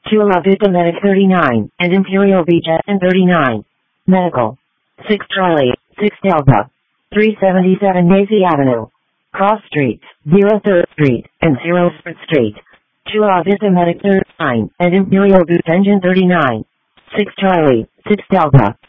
Chula Vista Medic 39, and Imperial Beach and 39. Medical. 6 Charlie, 6 Delta. 377 Macy Avenue. Cross Street, 03rd Street, and 0th Street. Chula Vista Medic 39, and Imperial Beach Engine 39. 6 Charlie, 6 Delta.